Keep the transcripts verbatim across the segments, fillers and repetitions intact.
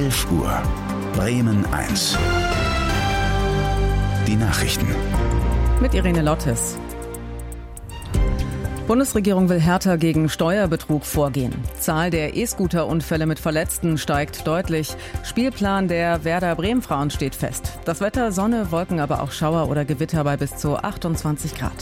elf Uhr. Bremen eins. Die Nachrichten. Mit Irene Lottes. Bundesregierung will härter gegen Steuerbetrug vorgehen. Zahl der E-Scooter-Unfälle mit Verletzten steigt deutlich. Spielplan der Werder Bremen-Frauen steht fest. Das Wetter, Sonne, Wolken, aber auch Schauer oder Gewitter bei bis zu achtundzwanzig Grad.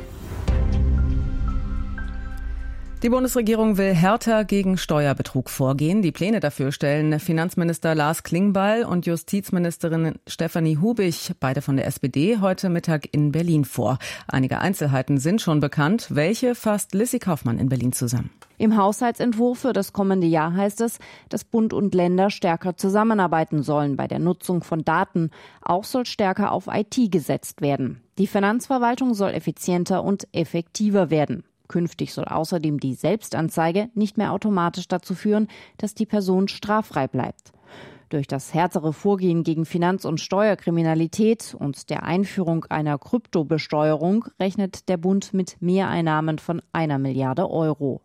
Die Bundesregierung will härter gegen Steuerbetrug vorgehen. Die Pläne dafür stellen Finanzminister Lars Klingbeil und Justizministerin Stefanie Hubich, beide von der S P D, heute Mittag in Berlin vor. Einige Einzelheiten sind schon bekannt. Welche fasst Lissy Kaufmann in Berlin zusammen? Im Haushaltsentwurf für das kommende Jahr heißt es, dass Bund und Länder stärker zusammenarbeiten sollen bei der Nutzung von Daten. Auch soll stärker auf I T gesetzt werden. Die Finanzverwaltung soll effizienter und effektiver werden. Künftig soll außerdem die Selbstanzeige nicht mehr automatisch dazu führen, dass die Person straffrei bleibt. Durch das härtere Vorgehen gegen Finanz- und Steuerkriminalität und der Einführung einer Kryptobesteuerung rechnet der Bund mit Mehreinnahmen von einer Milliarde Euro.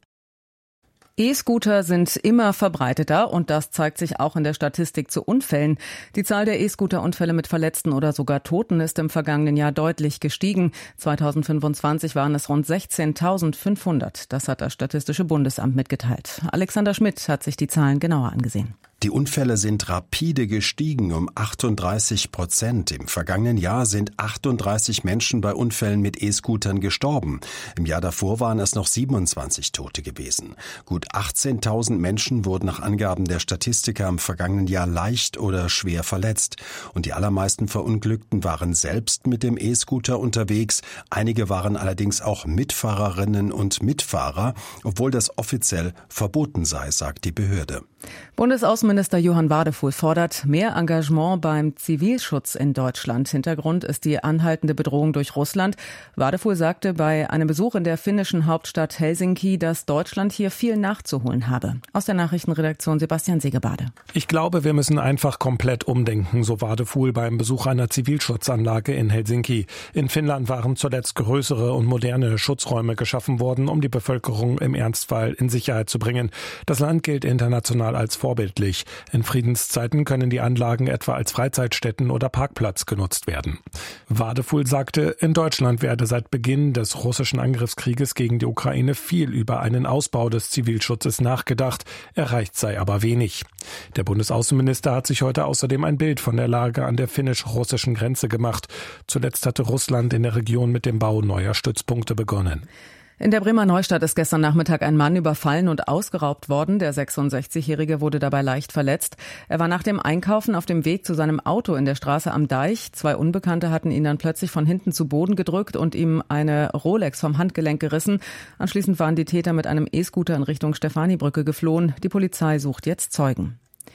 E-Scooter sind immer verbreiteter und das zeigt sich auch in der Statistik zu Unfällen. Die Zahl der E-Scooter-Unfälle mit Verletzten oder sogar Toten ist im vergangenen Jahr deutlich gestiegen. zweitausendfünfundzwanzig waren es rund sechzehntausendfünfhundert. Das hat das Statistische Bundesamt mitgeteilt. Alexander Schmidt hat sich die Zahlen genauer angesehen. Die Unfälle sind rapide gestiegen um achtunddreißig Prozent. Im vergangenen Jahr sind achtunddreißig Menschen bei Unfällen mit E-Scootern gestorben. Im Jahr davor waren es noch siebenundzwanzig Tote gewesen. Gut achtzehntausend Menschen wurden nach Angaben der Statistiker im vergangenen Jahr leicht oder schwer verletzt. Und die allermeisten Verunglückten waren selbst mit dem E-Scooter unterwegs. Einige waren allerdings auch Mitfahrerinnen und Mitfahrer, obwohl das offiziell verboten sei, sagt die Behörde. Bundesaußenminister Johann Wadefuhl fordert mehr Engagement beim Zivilschutz in Deutschland. Hintergrund ist die anhaltende Bedrohung durch Russland. Wadefuhl sagte bei einem Besuch in der finnischen Hauptstadt Helsinki, dass Deutschland hier viel nachzuholen habe. Aus der Nachrichtenredaktion Sebastian Segebade. Ich glaube, wir müssen einfach komplett umdenken, so Wadefuhl beim Besuch einer Zivilschutzanlage in Helsinki. In Finnland waren zuletzt größere und moderne Schutzräume geschaffen worden, um die Bevölkerung im Ernstfall in Sicherheit zu bringen. Das Land gilt international als vorbildlich. In Friedenszeiten können die Anlagen etwa als Freizeitstätten oder Parkplatz genutzt werden. Wadefuhl sagte, in Deutschland werde seit Beginn des russischen Angriffskrieges gegen die Ukraine viel über einen Ausbau des Zivilschutzes nachgedacht. Erreicht sei aber wenig. Der Bundesaußenminister hat sich heute außerdem ein Bild von der Lage an der finnisch-russischen Grenze gemacht. Zuletzt hatte Russland in der Region mit dem Bau neuer Stützpunkte begonnen. In der Bremer Neustadt ist gestern Nachmittag ein Mann überfallen und ausgeraubt worden. Der sechsundsechzigjährige wurde dabei leicht verletzt. Er war nach dem Einkaufen auf dem Weg zu seinem Auto in der Straße am Deich. Zwei Unbekannte hatten ihn dann plötzlich von hinten zu Boden gedrückt und ihm eine Rolex vom Handgelenk gerissen. Anschließend waren die Täter mit einem E-Scooter in Richtung Stephaniebrücke geflohen. Die Polizei sucht jetzt Zeugen.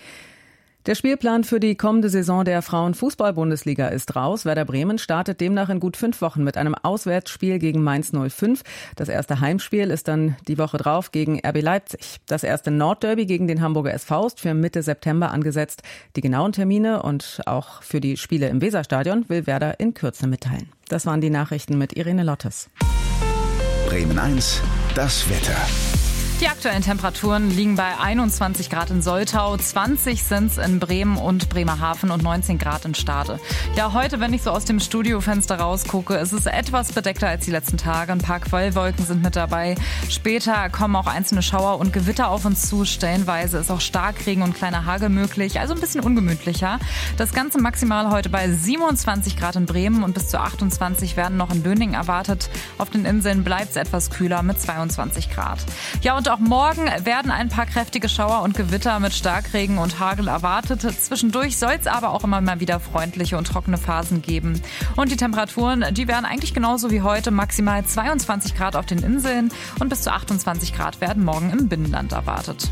Der Spielplan für die kommende Saison der Frauenfußball-Bundesliga ist raus. Werder Bremen startet demnach in gut fünf Wochen mit einem Auswärtsspiel gegen Mainz null fünf. Das erste Heimspiel ist dann die Woche drauf gegen R B Leipzig. Das erste Nordderby gegen den Hamburger S V ist für Mitte September angesetzt. Die genauen Termine und auch für die Spiele im Weserstadion will Werder in Kürze mitteilen. Das waren die Nachrichten mit Irene Lottes. Bremen eins, das Wetter. Die aktuellen Temperaturen liegen bei einundzwanzig Grad in Soltau, zwanzig sind es in Bremen und Bremerhaven und neunzehn Grad in Stade. Ja, heute, wenn ich so aus dem Studiofenster rausgucke, ist es etwas bedeckter als die letzten Tage. Ein paar Quellwolken sind mit dabei. Später kommen auch einzelne Schauer und Gewitter auf uns zu. Stellenweise ist auch Starkregen und kleiner Hagel möglich, also ein bisschen ungemütlicher. Das Ganze maximal heute bei siebenundzwanzig Grad in Bremen und bis zu achtundzwanzig werden noch in Böningen erwartet. Auf den Inseln bleibt es etwas kühler mit zweiundzwanzig Grad. Ja, und Und auch morgen werden ein paar kräftige Schauer und Gewitter mit Starkregen und Hagel erwartet. Zwischendurch soll es aber auch immer mal wieder freundliche und trockene Phasen geben. Und die Temperaturen, die werden eigentlich genauso wie heute, maximal zweiundzwanzig Grad auf den Inseln und bis zu achtundzwanzig Grad werden morgen im Binnenland erwartet.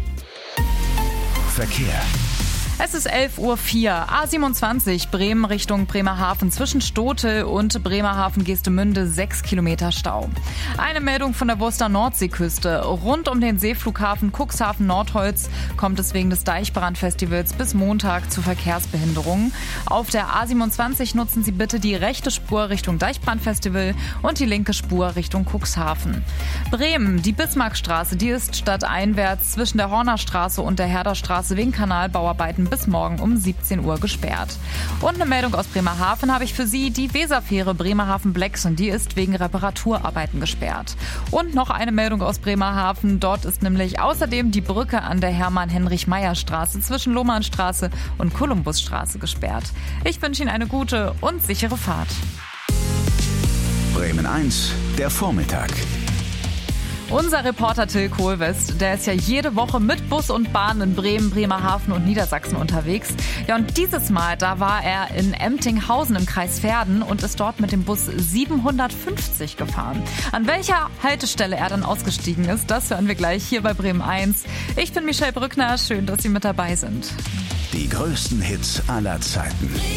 Verkehr. Es ist elf Uhr vier, A siebenundzwanzig, Bremen Richtung Bremerhaven zwischen Stotel und Bremerhaven-Geestemünde, sechs Kilometer Stau. Eine Meldung von der Wurster Nordseeküste. Rund um den Seeflughafen Cuxhaven-Nordholz kommt es wegen des Deichbrandfestivals bis Montag zu Verkehrsbehinderungen. Auf der A siebenundzwanzig nutzen Sie bitte die rechte Spur Richtung Deichbrandfestival und die linke Spur Richtung Cuxhaven. Bremen, die Bismarckstraße, die ist stadteinwärts zwischen der Hornerstraße und der Herderstraße wegen Kanalbauarbeiten bis morgen um siebzehn Uhr gesperrt. Und eine Meldung aus Bremerhaven habe ich für Sie. Die Weserfähre Bremerhaven-Blexen, die ist wegen Reparaturarbeiten gesperrt. Und noch eine Meldung aus Bremerhaven. Dort ist nämlich außerdem die Brücke an der Hermann-Heinrich-Meyer-Straße zwischen Lohmannstraße und Kolumbusstraße gesperrt. Ich wünsche Ihnen eine gute und sichere Fahrt. Bremen eins, der Vormittag. Unser Reporter Till Kohlwest, der ist ja jede Woche mit Bus und Bahn in Bremen, Bremerhaven und Niedersachsen unterwegs. Ja, und dieses Mal, da war er in Emtinghausen im Kreis Verden und ist dort mit dem Bus siebenhundertfünfzig gefahren. An welcher Haltestelle er dann ausgestiegen ist, das hören wir gleich hier bei Bremen eins. Ich bin Michelle Brückner, schön, dass Sie mit dabei sind. Die größten Hits aller Zeiten.